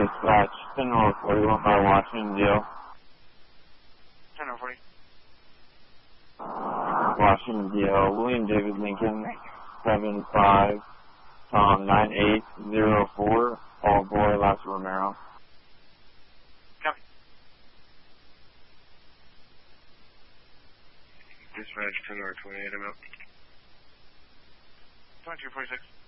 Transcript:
Dispatch, 10-40, by Washington Jail. 10-40. Washington Jail, William David Lincoln, 75, Tom 9804, Paul Boy, Las Romero. Copy. Dispatch 10-28, I'm out. 2246.